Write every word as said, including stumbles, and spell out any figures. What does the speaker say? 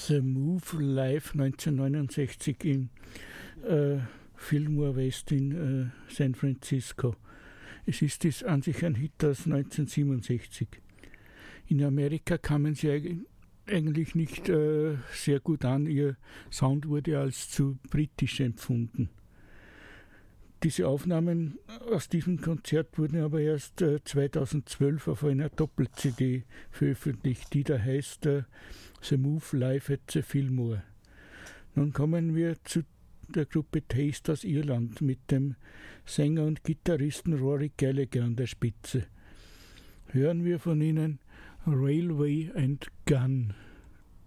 The Move live neunzehnhundertneunundsechzig im äh, Fillmore West in äh, San Francisco. Es ist das an sich ein Hit aus neunzehnhundertsiebenundsechzig. In Amerika kamen sie eigentlich nicht äh, sehr gut an. Ihr Sound wurde als zu britisch empfunden. Diese Aufnahmen aus diesem Konzert wurden aber erst äh, zweitausendzwölf auf einer Doppel-C D veröffentlicht, die da heißt äh, The Move Live at the Fillmore. Nun kommen wir zu der Gruppe Taste aus Irland mit dem Sänger und Gitarristen Rory Gallagher an der Spitze. Hören wir von ihnen Railway and Gun.